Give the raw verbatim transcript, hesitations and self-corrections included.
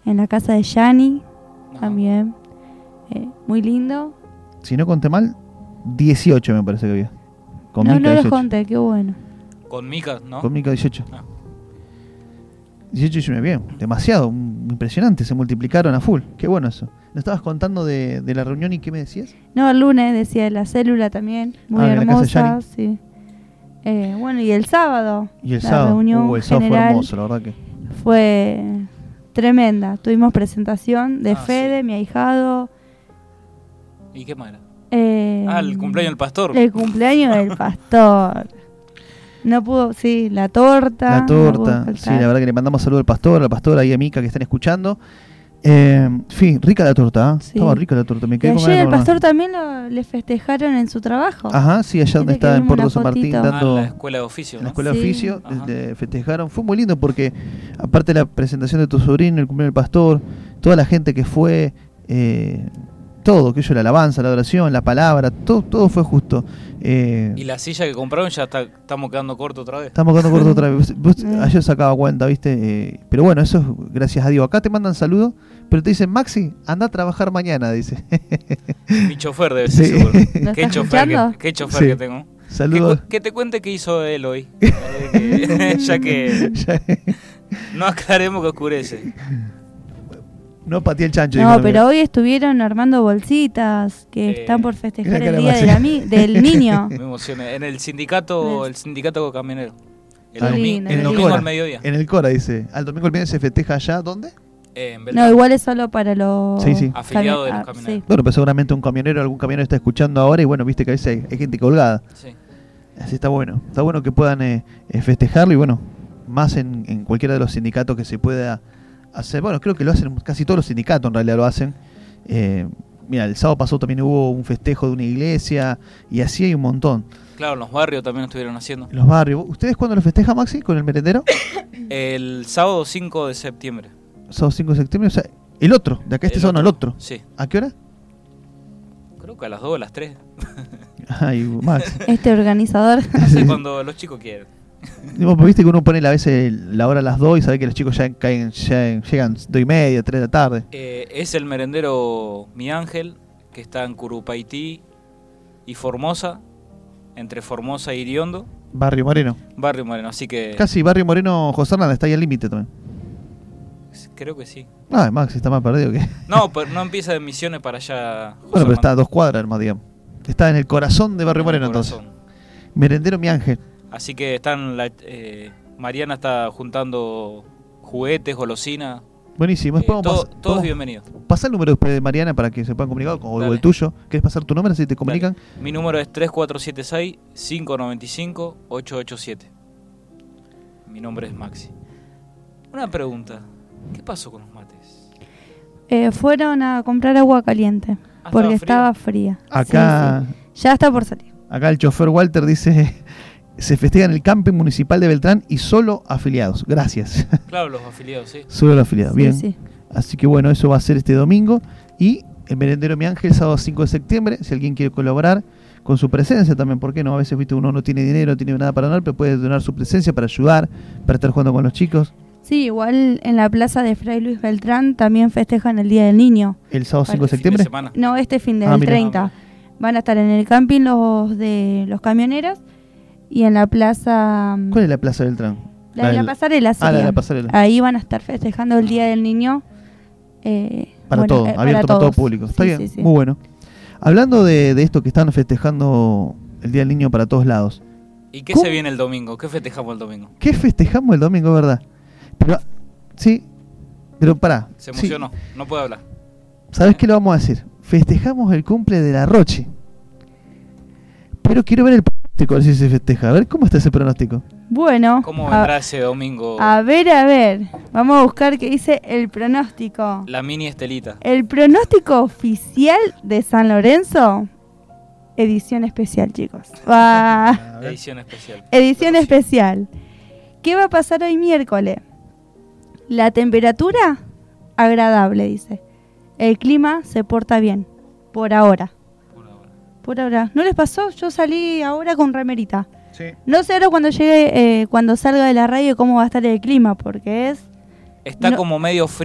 en la casa de Yani, Ajá. también. Eh, muy lindo. Si no conté mal, dieciocho me parece que había. Con no, Mica no los dieciocho. conté, qué bueno. Con Mica, ¿no? Con Mica dieciocho. Ah. dieciocho y me bien, demasiado, impresionante, se multiplicaron a full. Qué bueno eso. ¿Me estabas contando de, de la reunión y qué me decías? No, el lunes decía de la célula también, muy Ah, en la casa de hermosa, sí. Eh, bueno, y el sábado, Y el la sábado, reunión uh, el sábado fue general hermoso, la verdad que. fue tremenda. Tuvimos presentación de Ah, Fede, sí. mi ahijado. ¿Y qué más era? Eh, Ah, el cumpleaños del pastor. El cumpleaños del pastor. No pudo, sí, la torta. La no pudo torta, faltar. sí, la verdad que le mandamos saludos al pastor, a la pastora y a Mica que están escuchando. Eh, en fin, rica la torta, ¿eh? Sí. Estaba rica la torta, me Y quedé con ayer ganas el de comer pastor más. también lo, le festejaron en su trabajo. Ajá, sí, allá donde Viste que está en vimos Puerto una San Martín fotito. Ah, dando en la escuela de oficio, en la ¿no? escuela de Sí. oficio, Ajá. de- festejaron. Fue muy lindo porque, aparte de la presentación de tu sobrino, el cumpleaños del pastor, toda la gente que fue, eh, todo, que yo, la alabanza, la adoración, la palabra, todo, todo fue justo. Eh, Y la silla que compraron ya está, estamos quedando corto otra vez. Estamos quedando corto otra vez. Vos- vos- Mm. ayer sacaba cuenta, ¿viste? Eh, pero bueno, eso es gracias a Dios. Acá te mandan saludos, pero te dicen, Maxi, anda a trabajar mañana, dice. Mi chofer debe ser Sí. seguro. ¿Lo ¿Qué estás chofer, escuchando? que, qué chofer Sí. que tengo? Que, Saludos. cu- que te cuente qué hizo él hoy. Eh, que- ya que Ya- no aclaremos que oscurece. no pateé el chancho. dijo No, la pero amiga. hoy estuvieron armando bolsitas que Eh, están por festejar mira que el la día Maxi. del, ami- del niño. Me emocioné. En el sindicato, el sindicato camionero. El, Ah, domi- lindo, el lindo. domingo Cora. al mediodía. En el Cora dice, al domingo el viernes se festeja allá, ¿dónde? Eh, en Belgrano. No, igual es solo para los Sí, sí. Afiliado de los ah, camioneros. sí. Bueno, pues seguramente un camionero, algún camionero está escuchando ahora y bueno, viste que a veces hay, hay gente colgada. Sí. Así está bueno. Está bueno que puedan eh, eh, festejarlo y bueno, más en, en cualquiera de los sindicatos que se pueda hacer. Bueno, creo que lo hacen, casi todos los sindicatos en realidad lo hacen. Eh, mira, el sábado pasado también hubo un festejo de una iglesia y así hay un montón. Claro, en los barrios también lo estuvieron haciendo. En los barrios. ¿Ustedes cuándo lo festejan, Maxi, con el merendero? El sábado cinco de septiembre. Sábado cinco de septiembre, o sea, el otro, de acá este El sábado no, el otro. otro. Sí. ¿A qué hora? Creo que a las dos, a las tres. Ay, Maxi. Este organizador. No sé, cuando los chicos quieren. Vos viste que uno pone a veces la hora a las dos y sabe que los chicos ya caen, ya llegan dos y media, tres de la tarde. Eh, es el merendero Mi Ángel, que está en Curupaití y Formosa, entre Formosa y Iriondo, Barrio Moreno. Barrio Moreno. Así que Casi Barrio Moreno, José Hernández, está ahí al límite también. creo que sí. Ah, Maxi está más perdido que... No, pero no empieza de Misiones para allá. José Bueno, pero está a Hernández. dos cuadras más, digamos. Está en el corazón de Barrio En el Moreno, entonces. corazón. Merendero Mi Ángel. Así que están la, eh, Mariana está juntando juguetes, golosinas. Buenísimo. Eh, Después todo- vamos a- todos vamos- bienvenidos. Pasa el número después de Mariana para que se puedan comunicar, o o Dale. el tuyo. ¿Quieres pasar tu número si te comunican? Dale. Mi número es tres cuatro siete seis, cinco nueve cinco, ocho ocho siete. Mi nombre es Maxi. Una pregunta. ¿Qué pasó con los mates? Eh, fueron a comprar agua caliente Ah, porque ¿estaba estaba fría. Acá, Sí, sí. Ya está por salir. acá el chofer Walter dice: se festeja en el camping municipal de Beltrán y solo afiliados. Gracias. Claro, los afiliados, sí. Solo los afiliados. Sí, Bien. sí. Así que bueno, eso va a ser este domingo. Y el merendero Mi Ángel, sábado cinco de septiembre. Si alguien quiere colaborar con su presencia también, ¿por qué no? A veces, viste, uno no tiene dinero, no tiene nada para donar, pero puede donar su presencia para ayudar, para estar jugando con los chicos. Sí, igual en la plaza de Fray Luis Beltrán también festejan el Día del Niño. El sábado Para cinco de Fin septiembre. semana. No, este fin de Ah, del mira. treinta. Van a estar en el camping los de los camioneros y en la plaza... mm, ¿Cuál es la plaza de Beltrán? La de la del- pasarela, Ah, la de sería. la pasarela. Ahí van a estar festejando el Día del Niño. eh, Para bueno, todo, eh, abierto para, todo todos. público. Está Sí, bien, sí, sí. muy bueno. Hablando de, de esto que están festejando el Día del Niño para todos lados. ¿Y qué ¿Cómo? se viene el domingo? ¿Qué festejamos el domingo? ¿Qué festejamos el domingo, verdad? Pero, sí, pero pará. Se sí. emocionó, no puede hablar. ¿Sabes qué le vamos a decir? Festejamos el cumple de la Roche. Pero quiero ver el pronóstico, a ver si se festeja. A ver, ¿cómo está ese pronóstico? Bueno, ¿Cómo a, vendrá ese domingo a ver, a ver. Vamos a buscar qué dice el pronóstico. la mini Estelita? El pronóstico oficial de San Lorenzo. Edición especial, chicos. Va. Edición especial. Edición Pero sí. especial. ¿Qué va a pasar hoy miércoles? La temperatura agradable, dice. El clima se porta bien. Por ahora. Por ahora. Por ahora. ¿No les pasó? Yo salí ahora con remerita. Sí. No sé ahora cuando llegue, eh, cuando salga de la radio cómo va a estar el clima, porque es... Está No. como medio frío.